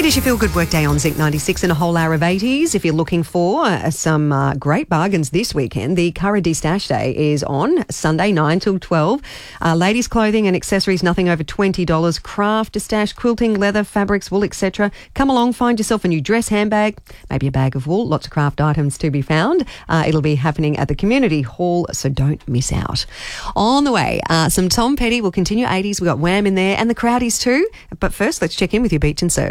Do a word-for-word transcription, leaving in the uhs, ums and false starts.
It is your Feel Good Workday on Zinc ninety-six and a whole hour of eighties. If you're looking for uh, some uh, great bargains this weekend, the Curra Stash Day is on Sunday nine till twelve. Uh, ladies' clothing and accessories, nothing over twenty dollars. Craft, stash, quilting, leather, fabrics, wool, et cetera. Come along, find yourself a new dress, handbag, maybe a bag of wool. Lots of craft items to be found. Uh, it'll be happening at the Community Hall, so don't miss out. On the way, uh, some Tom Petty will continue eighties. We've got Wham in there and the Crowdies too. But first, let's check in with your Beach and Surf.